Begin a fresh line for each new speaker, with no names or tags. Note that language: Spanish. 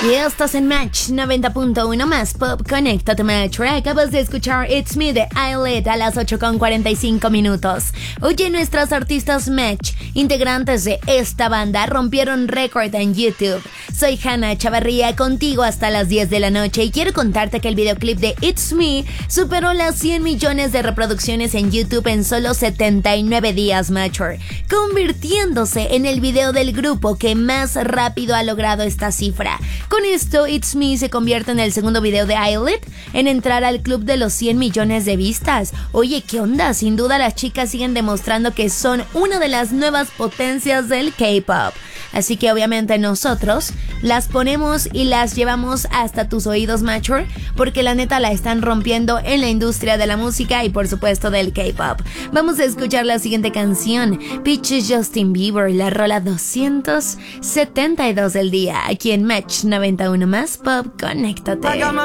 Y estás en Match 90.1 más Pop. Conéctate, Match. Acabas de escuchar It's Me de Islet a las 8:45 minutos. Oye, nuestras artistas Match, integrantes de esta banda, rompieron récord en YouTube. Soy Hannah Chavarría, contigo hasta las 10 de la noche, y quiero contarte que el videoclip de It's Me superó las 100 millones de reproducciones en YouTube en solo 79 días, Matcher, convirtiéndose en el video del grupo que más rápido ha logrado esta cifra. Con esto, It's Me se convierte en el segundo video de Islet en entrar al club de los 100 millones de vistas. Oye, ¿qué onda? Sin duda las chicas siguen demostrando que son una de las nuevas potencias del K-pop. Así que obviamente nosotros las ponemos y las llevamos hasta tus oídos, Matcher, porque la neta la están rompiendo en la industria de la música y por supuesto del K-pop. Vamos a escuchar la siguiente canción, Peaches Justin Bieber, la rola 272 del día, aquí en Match 91 más Pop. Conéctate.